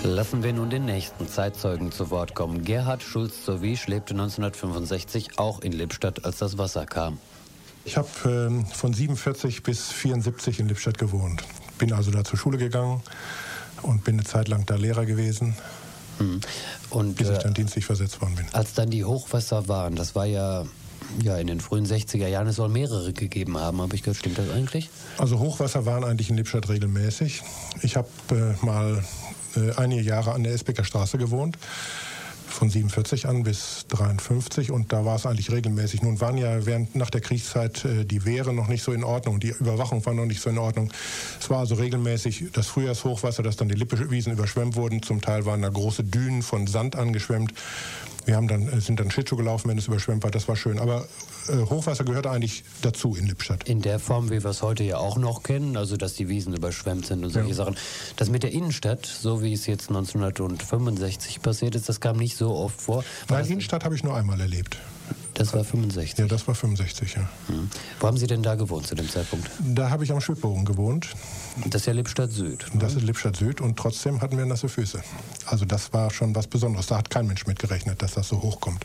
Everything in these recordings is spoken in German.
Lassen wir nun den nächsten Zeitzeugen zu Wort kommen. Gerhard Schulz zur Wiesch lebte 1965 auch in Lippstadt, als das Wasser kam. Ich habe von 47 bis 74 in Lippstadt gewohnt. Bin also da zur Schule gegangen und bin eine Zeit lang da Lehrer gewesen, bis ich dann dienstlich versetzt worden bin. Als dann die Hochwasser waren, das war ja in den frühen 60er Jahren, es soll mehrere gegeben haben, habe ich gehört. Stimmt das eigentlich? Also Hochwasser waren eigentlich in Lippstadt regelmäßig. Ich habe mal einige Jahre an der Esbecker Straße gewohnt, von 47 an bis 53, und da war es eigentlich regelmäßig. Nun waren ja nach der Kriegszeit die Wehre noch nicht so in Ordnung, die Überwachung war noch nicht so in Ordnung. Es war also regelmäßig das Frühjahrshochwasser, dass dann die Lippewiesen überschwemmt wurden. Zum Teil waren da große Dünen von Sand angeschwemmt. Wir sind dann Schlittschuh gelaufen, wenn es überschwemmt war. Das war schön. Aber Hochwasser gehört eigentlich dazu in Lippstadt. In der Form, wie wir es heute ja auch noch kennen, also dass die Wiesen überschwemmt sind und solche Sachen. Das mit der Innenstadt, so wie es jetzt 1965 passiert ist, das kam nicht so oft vor. Nein, Innenstadt habe ich nur einmal erlebt. Das war 65? Ja, das war 65, ja. Wo haben Sie denn da gewohnt zu dem Zeitpunkt? Da habe ich am Schwibbogen gewohnt. Das ist ja Lippstadt Süd. Das ist Lippstadt Süd, und trotzdem hatten wir nasse Füße. Also das war schon was Besonderes. Da hat kein Mensch mit gerechnet, dass das so hochkommt.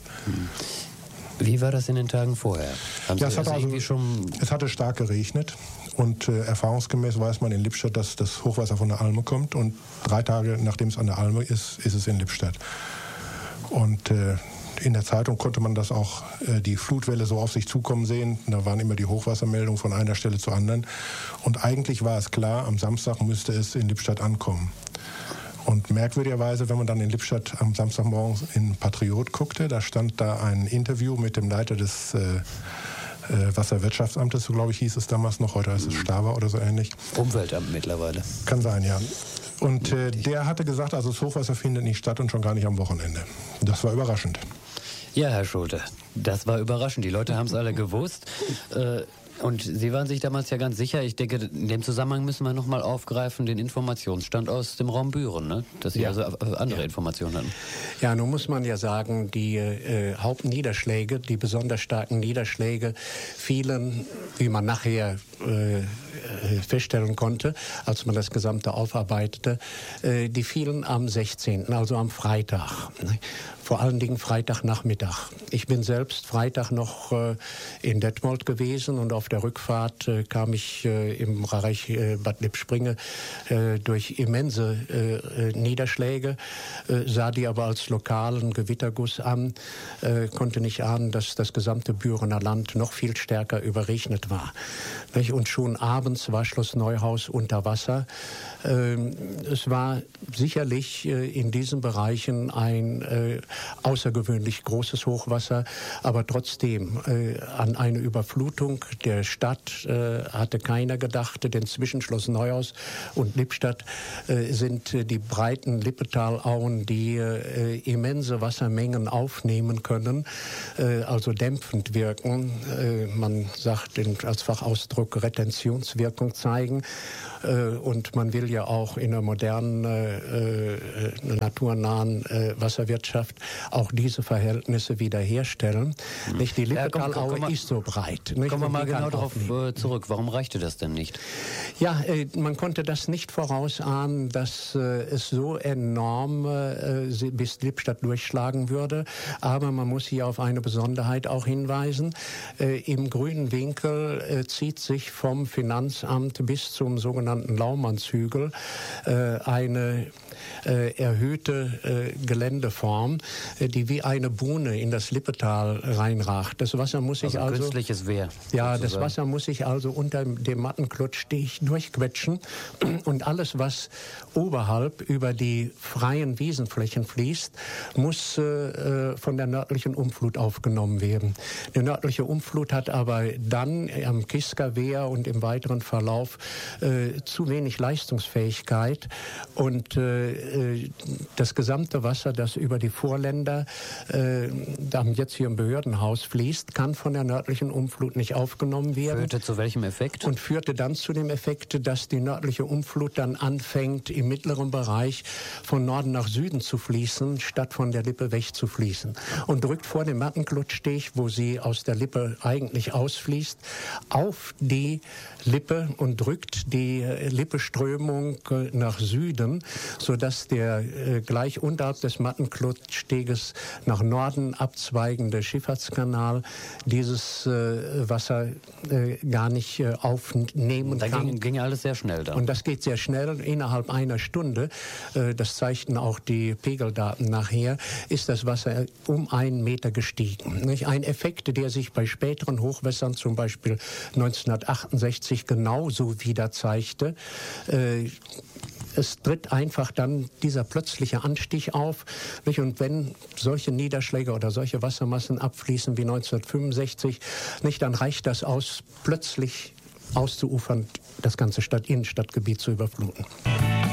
Wie war das in den Tagen vorher? Es hatte stark geregnet, und erfahrungsgemäß weiß man in Lippstadt, dass das Hochwasser von der Alme kommt, und 3 Tage nachdem es an der Alme ist, ist es in Lippstadt. Und in der Zeitung konnte man das auch, die Flutwelle so auf sich zukommen sehen. Da waren immer die Hochwassermeldungen von einer Stelle zur anderen. Und eigentlich war es klar, am Samstag müsste es in Lippstadt ankommen. Und merkwürdigerweise, wenn man dann in Lippstadt am Samstagmorgen in Patriot guckte, da stand da ein Interview mit dem Leiter des Wasserwirtschaftsamtes, so glaube ich hieß es damals noch, heute heißt es Staber oder so ähnlich. Umweltamt mittlerweile. Kann sein, ja. Und der hatte gesagt, also das Hochwasser findet nicht statt und schon gar nicht am Wochenende. Das war überraschend. Ja, Herr Schulte, das war überraschend. Die Leute haben es alle gewusst. Und Sie waren sich damals ja ganz sicher. Ich denke, in dem Zusammenhang müssen wir nochmal aufgreifen, den Informationsstand aus dem Raum Büren, ne? Dass Sie also andere Informationen hatten. Ja, nun muss man ja sagen, die Hauptniederschläge, die besonders starken Niederschläge fielen, wie man nachher feststellen konnte, als man das Gesamte aufarbeitete, die fielen am 16., also am Freitag. Vor allen Dingen Freitagnachmittag. Ich bin selbst Freitag noch in Detmold gewesen, und auf der Rückfahrt kam ich im Bereich Bad Lippspringe durch immense Niederschläge, sah die aber als lokalen Gewitterguss an, konnte nicht ahnen, dass das gesamte Bürener Land noch viel stärker überregnet war. Und schon abends war Schloss Neuhaus unter Wasser. Es war sicherlich in diesen Bereichen ein außergewöhnlich großes Hochwasser, aber trotzdem an eine Überflutung der Stadt hatte keiner gedacht, denn zwischen Schloss Neuhaus und Lippstadt sind die breiten Lippetalauen, die immense Wassermengen aufnehmen können, also dämpfend wirken. Man sagt als Fachausdruck Retentionswirkung zeigen, und man will ja auch in einer modernen, naturnahen Wasserwirtschaft auch diese Verhältnisse wiederherstellen. Nicht? Die Lippetalaue ist so breit. Nicht? Kommen wir mal genau darauf zurück. Warum reichte das denn nicht? Ja, man konnte das nicht vorausahnen, dass es so enorm bis Lippstadt durchschlagen würde. Aber man muss hier auf eine Besonderheit auch hinweisen. Im grünen Winkel zieht sich vom Finanzamt bis zum sogenannten Laumannshügel eine erhöhte Geländeform, die wie eine Buhne in das Lippetal reinragt. Das Wasser muss sich also künstliches Wehr. Ja, das Wasser muss sich also unter dem Mattenklotstich durchquetschen, und alles, was oberhalb über die freien Wiesenflächen fließt, muss von der nördlichen Umflut aufgenommen werden. Die nördliche Umflut hat aber dann am Kisker Wehr und im weiteren Verlauf zu wenig Leistungsfähigkeit, und das gesamte Wasser, das über die Vorländer am jetzigen Behördenhaus fließt, kann von der nördlichen Umflut nicht aufgenommen werden. Führte zu welchem Effekt? Und führte dann zu dem Effekt, dass die nördliche Umflut dann anfängt, im mittleren Bereich von Norden nach Süden zu fließen, statt von der Lippe wegzufließen. Und drückt vor dem Mattenklotstich, wo sie aus der Lippe eigentlich ausfließt, auf die die Lippe und drückt die Lippeströmung nach Süden, sodass der gleich unterhalb des Mattenklotsteges nach Norden abzweigende Schifffahrtskanal dieses Wasser gar nicht aufnehmen kann. Da ging alles sehr schnell dann. Und das geht sehr schnell, innerhalb einer Stunde, das zeigten auch die Pegeldaten nachher, ist das Wasser um 1 Meter gestiegen. Ein Effekt, der sich bei späteren Hochwässern, zum Beispiel 1968, genauso wieder zeigte. Es tritt einfach dann dieser plötzliche Anstieg auf. Und wenn solche Niederschläge oder solche Wassermassen abfließen wie 1965, dann reicht das aus, plötzlich auszuufern, das ganze Innenstadtgebiet zu überfluten.